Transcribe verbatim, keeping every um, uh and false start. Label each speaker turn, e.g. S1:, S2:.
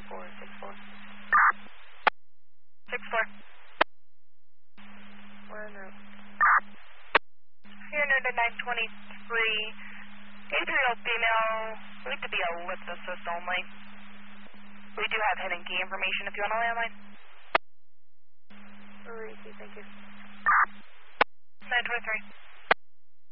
S1: four six four.
S2: six four.
S1: We're en route.
S2: Here near the nine twenty-three. Adriel female, we to be ellipsis only. We do have head and key information if you want to landline.
S1: Alright, thank you.
S2: nine twenty-three.